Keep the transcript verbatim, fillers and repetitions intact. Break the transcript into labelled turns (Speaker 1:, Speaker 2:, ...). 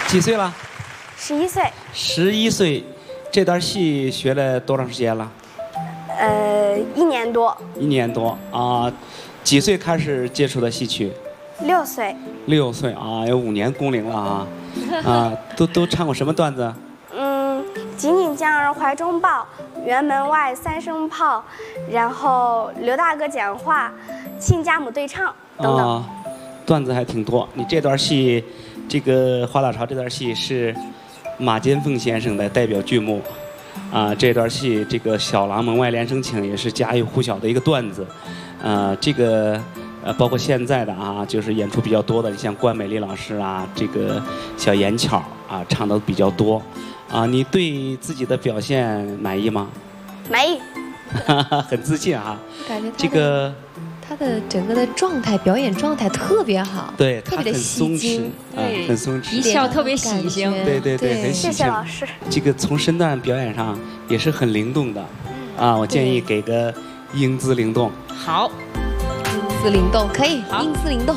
Speaker 1: 几岁了？
Speaker 2: 十一岁。
Speaker 1: 十一岁，这段戏学了多长时间了？
Speaker 2: 呃，一年多。
Speaker 1: 一年多啊，几岁开始接触的戏曲？
Speaker 2: 六岁。
Speaker 1: 六岁啊，有五年工龄了啊，啊，都都唱过什么段子？
Speaker 2: 嗯，紧紧将儿怀中抱，辕门外三声炮，然后刘大哥讲话，亲家母对唱等等。
Speaker 1: 啊，段子还挺多。你这段戏，这个《花大潮》这段戏是马尖凤先生的代表剧目，啊，这段戏这个小郎门外连声请也是家喻户晓的一个段子，啊，这个呃包括现在的啊，就是演出比较多的，像关美丽老师啊，这个小严巧啊唱的比较多，啊，你对自己的表现满意吗？
Speaker 2: 满意。
Speaker 1: 很自信啊。
Speaker 3: 感觉他
Speaker 1: 这个。
Speaker 3: 他的整个的状态，表演状态特别好，
Speaker 1: 对，
Speaker 3: 特别的吸睛，
Speaker 1: 对，很松弛，
Speaker 4: 一笑特别喜庆，
Speaker 1: 对对对，很喜庆。
Speaker 2: 谢谢老师。
Speaker 1: 这个从身段表演上也是很灵动的，啊，我建议给个英姿灵动。
Speaker 4: 好，
Speaker 3: 英姿灵动可以，英姿灵动。